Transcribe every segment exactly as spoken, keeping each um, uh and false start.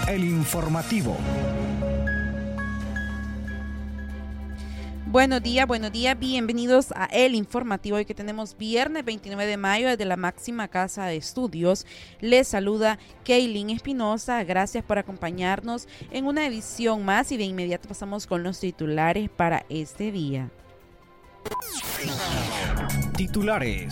El informativo. Buenos días, buenos días, bienvenidos a El Informativo. Hoy que tenemos viernes veintinueve de mayo desde la máxima casa de estudios. Les saluda Kaylin Espinosa, gracias por acompañarnos en una edición más y de inmediato pasamos con los titulares para este día. Titulares.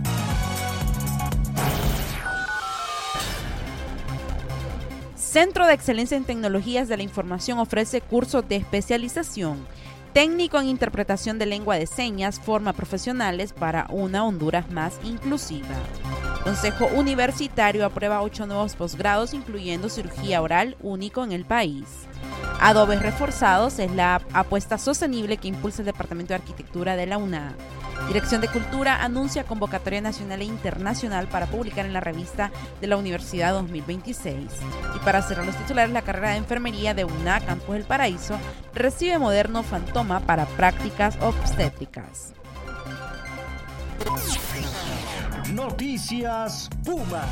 Centro de Excelencia en Tecnologías de la Información ofrece cursos de especialización. Técnico en Interpretación de Lengua de Señas forma profesionales para una Honduras más inclusiva. Consejo Universitario aprueba ocho nuevos posgrados, incluyendo cirugía oral, único en el país. Adobes reforzados es la apuesta sostenible que impulsa el Departamento de Arquitectura de la UNA. Dirección de Cultura anuncia convocatoria nacional e internacional para publicar en la revista de la Universidad dos mil veintiséis. Y para cerrar los titulares, la carrera de enfermería de UNA Campus del Paraíso recibe moderno Fantoma para prácticas obstétricas. Noticias Puma.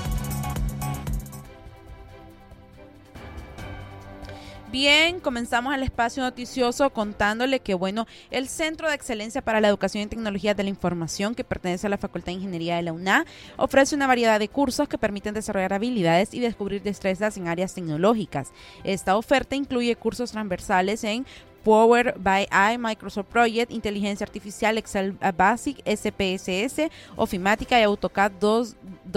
Bien, comenzamos el espacio noticioso contándole que, bueno, el Centro de Excelencia para la Educación en Tecnologías de la Información, que pertenece a la Facultad de Ingeniería de la UNA, ofrece una variedad de cursos que permiten desarrollar habilidades y descubrir destrezas en áreas tecnológicas. Esta oferta incluye cursos transversales en Power B I, Microsoft Project, Inteligencia Artificial, Excel Basic, S P S S, Ofimática y AutoCAD dos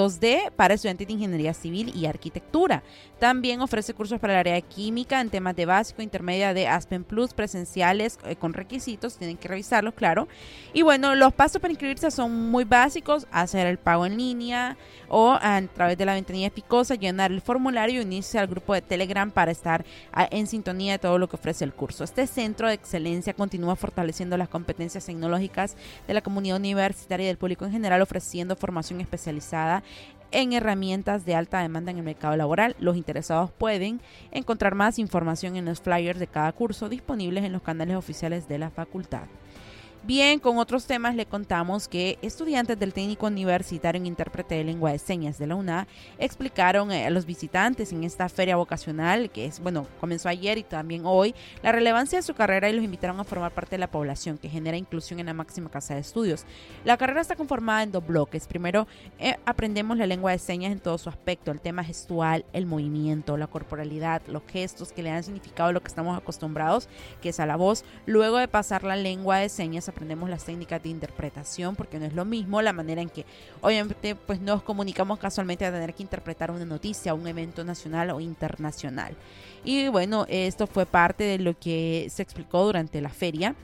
D para estudiantes de Ingeniería Civil y Arquitectura. También ofrece cursos para el área de Química en temas de básico, intermedia de Aspen Plus, presenciales eh, con requisitos, tienen que revisarlos, claro. Y bueno, los pasos para inscribirse son muy básicos: hacer el pago en línea o a través de la ventanilla Picosa, llenar el formulario y unirse al grupo de Telegram para estar a, en sintonía de todo lo que ofrece el curso. Este Centro de Excelencia continúa fortaleciendo las competencias tecnológicas de la comunidad universitaria y del público en general, ofreciendo formación especializada en herramientas de alta demanda en el mercado laboral. Los interesados pueden encontrar más información en los flyers de cada curso disponibles en los canales oficiales de la facultad. Bien, con otros temas le contamos que estudiantes del Técnico Universitario en Intérprete de Lengua de Señas de la UNA explicaron a los visitantes en esta feria vocacional, que es, bueno, comenzó ayer y también hoy, la relevancia de su carrera y los invitaron a formar parte de la población que genera inclusión en la máxima casa de estudios. La carrera está conformada en dos bloques. Primero, eh, aprendemos la lengua de señas en todo su aspecto, el tema gestual, el movimiento, la corporalidad, los gestos que le dan significado a lo que estamos acostumbrados, que es a la voz. Luego de pasar la lengua de señas, aprendemos las técnicas de interpretación, porque no es lo mismo la manera en que obviamente pues nos comunicamos casualmente a tener que interpretar una noticia, un evento nacional o internacional. Y bueno, esto fue parte de lo que se explicó durante la feria.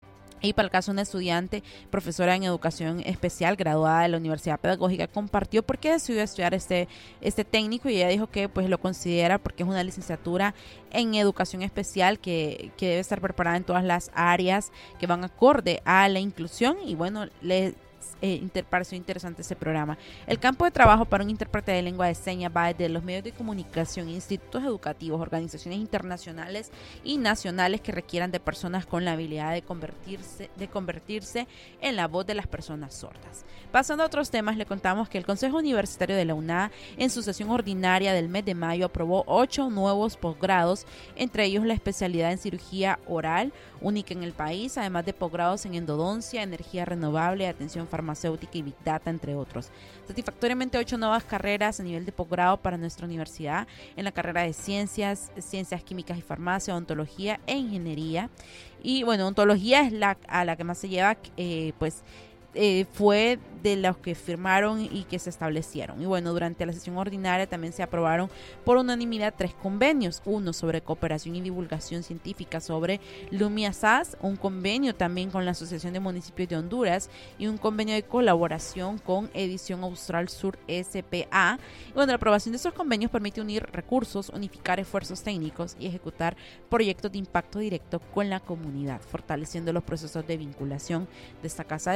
Y para el caso de una estudiante, profesora en educación especial, graduada de la Universidad Pedagógica, compartió por qué decidió estudiar este, este técnico, y ella dijo que pues lo considera porque es una licenciatura en educación especial que, que debe estar preparada en todas las áreas que van acorde a la inclusión. Y bueno, le Eh, inter, pareció interesante ese programa. El campo de trabajo para un intérprete de lengua de señas va desde los medios de comunicación, institutos educativos, organizaciones internacionales y nacionales que requieran de personas con la habilidad de convertirse, de convertirse en la voz de las personas sordas. Pasando a otros temas, le contamos que el Consejo Universitario de la UNA, en su sesión ordinaria del mes de mayo, aprobó ocho nuevos posgrados, entre ellos la especialidad en cirugía oral, única en el país, además de posgrados en endodoncia, energía renovable, atención farmacéutica y Big Data, entre otros. Satisfactoriamente, ocho nuevas carreras a nivel de posgrado para nuestra universidad en la carrera de Ciencias, Ciencias Químicas y Farmacia, Odontología e Ingeniería. Y bueno, Odontología es la a la que más se lleva, eh, pues eh, fue de los que firmaron y que se establecieron. Y bueno, durante la sesión ordinaria también se aprobaron por unanimidad tres convenios: uno sobre cooperación y divulgación científica sobre Lumia S A S, un convenio también con la Asociación de Municipios de Honduras y un convenio de colaboración con Edición Austral Sur S P A. Y bueno, la aprobación de esos convenios permite unir recursos, unificar esfuerzos técnicos y ejecutar proyectos de impacto directo con la comunidad, fortaleciendo los procesos de vinculación de esta casa de estudios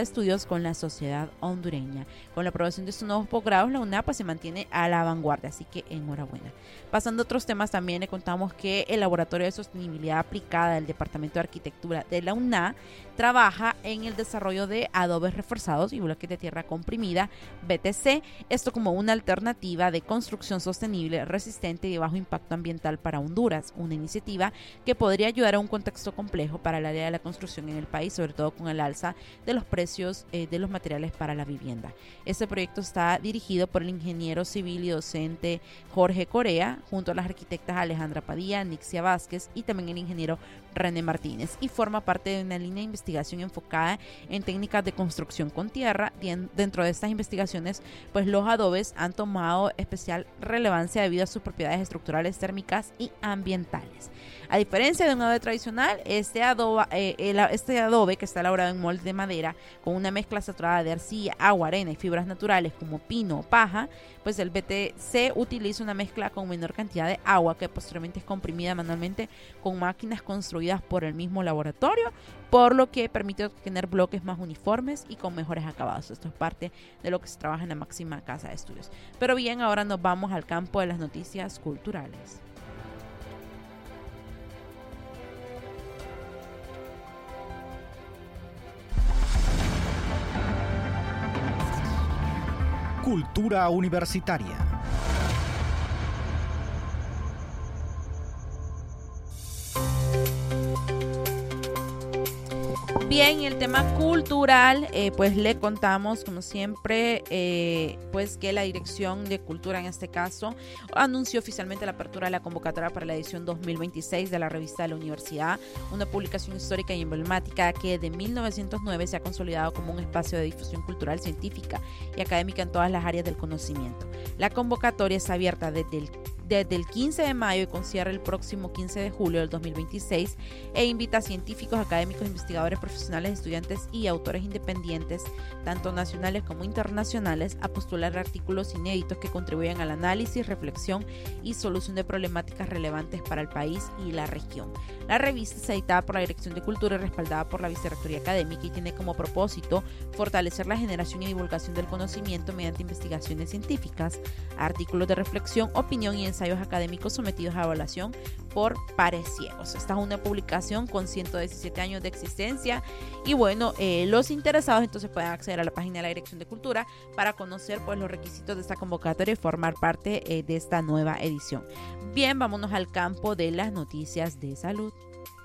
compromisos con la sociedad hondureña. Con la aprobación de estos nuevos posgrados, la U N A pues, se mantiene a la vanguardia, así que enhorabuena. Pasando a otros temas, también le contamos que el Laboratorio de Sostenibilidad Aplicada del Departamento de Arquitectura de la U N A trabaja en el desarrollo de adobes reforzados y bloques de tierra comprimida, B T C, esto como una alternativa de construcción sostenible, resistente y de bajo impacto ambiental para Honduras, una iniciativa que podría ayudar a un contexto complejo para el área de la construcción en el país, sobre todo con el alza de los precios eh, de los materiales para la vivienda. Este proyecto está dirigido por el ingeniero civil y docente Jorge Corea, junto a las arquitectas Alejandra Padilla, Nixia Vázquez y también el ingeniero René Martínez, y forma parte de una línea de investigación enfocada en técnicas de construcción con tierra. Dentro de estas investigaciones, pues los adobes han tomado especial relevancia debido a sus propiedades estructurales, térmicas y ambientales. A diferencia de un adobe tradicional, este adobe, eh, el, este adobe que está elaborado en molde de madera con una mezcla saturada de arcilla, agua, arena y fibras naturales como pino o paja, pues el B T C utiliza una mezcla con menor cantidad de agua que posteriormente es comprimida manualmente con máquinas construidas por el mismo laboratorio, por lo que permite obtener bloques más uniformes y con mejores acabados. Esto es parte de lo que se trabaja en la máxima casa de estudios. Pero bien, ahora nos vamos al campo de las noticias culturales. Cultura universitaria. Bien, el tema cultural, eh, pues le contamos, como siempre, eh, pues que la Dirección de Cultura, en este caso, anunció oficialmente la apertura de la convocatoria para la edición dos mil veintiséis de la Revista de la Universidad, una publicación histórica y emblemática que de mil novecientos nueve se ha consolidado como un espacio de difusión cultural, científica y académica en todas las áreas del conocimiento. La convocatoria es abierta desde el desde el quince de mayo y con cierre el próximo quince de julio del dos mil veintiséis e invita a científicos, académicos, investigadores, profesionales, estudiantes y autores independientes, tanto nacionales como internacionales, a postular artículos inéditos que contribuyan al análisis, reflexión y solución de problemáticas relevantes para el país y la región. La revista es editada por la Dirección de Cultura y respaldada por la Vicerrectoría Académica y tiene como propósito fortalecer la generación y divulgación del conocimiento mediante investigaciones científicas, artículos de reflexión, opinión y ensayos académicos sometidos a evaluación por pares ciegos. Esta es una publicación con ciento diecisiete años de existencia y bueno, eh, los interesados entonces pueden acceder a la página de la Dirección de Cultura para conocer pues los requisitos de esta convocatoria y formar parte eh, de esta nueva edición. Bien, vámonos al campo de las noticias de salud.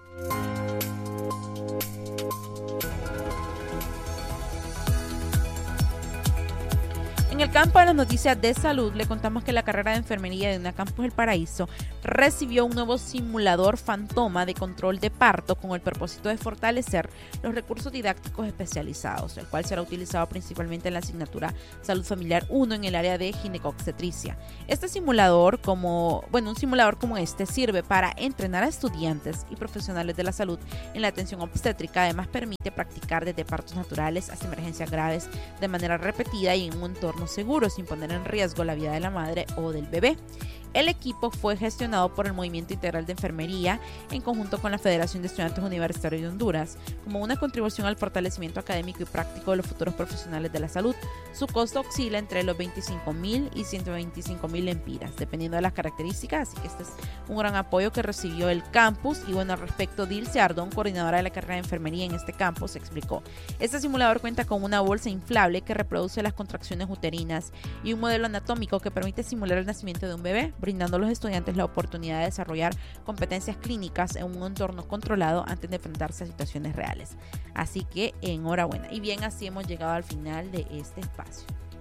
En el campo de las noticias de salud, le contamos que la carrera de enfermería de UNACampus El Paraíso recibió un nuevo simulador Fantoma de control de parto con el propósito de fortalecer los recursos didácticos especializados, el cual será utilizado principalmente en la asignatura Salud Familiar uno en el área de ginecobstetricia. Este simulador, como, bueno, un simulador como este sirve para entrenar a estudiantes y profesionales de la salud en la atención obstétrica. Además, permite practicar desde partos naturales hasta emergencias graves de manera repetida y en un entorno seguro, sin poner en riesgo la vida de la madre o del bebé. El equipo fue gestionado por el Movimiento Integral de Enfermería en conjunto con la Federación de Estudiantes Universitarios de Honduras como una contribución al fortalecimiento académico y práctico de los futuros profesionales de la salud. Su costo oscila entre los veinticinco mil y ciento veinticinco mil lempiras, dependiendo de las características, así que este es un gran apoyo que recibió el campus. Y bueno, al respecto, Dilce Ardón, coordinadora de la carrera de enfermería en este campus, explicó: este simulador cuenta con una bolsa inflable que reproduce las contracciones uterinas y un modelo anatómico que permite simular el nacimiento de un bebé, brindando a los estudiantes la oportunidad de desarrollar competencias clínicas en un entorno controlado antes de enfrentarse a situaciones reales. Así que enhorabuena. Y bien, así hemos llegado al final de este espacio.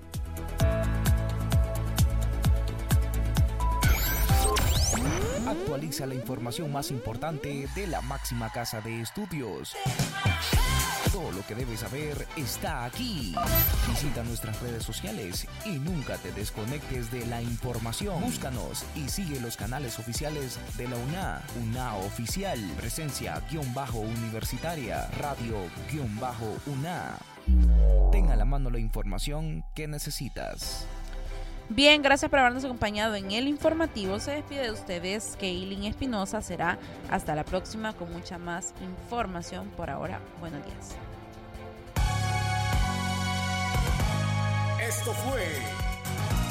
Actualiza la información más importante de la máxima casa de estudios. Todo lo que debes saber está aquí. Visita nuestras redes sociales y nunca te desconectes de la información. Búscanos y sigue los canales oficiales de la U N A. U N A Oficial, presencia guión bajo universitaria, radio guión bajo U N A. Ten a la mano la información que necesitas. Bien, gracias por habernos acompañado en el informativo. Se despide de ustedes Kaylin Espinosa. Será hasta la próxima con mucha más información. Por ahora, buenos días. Esto fue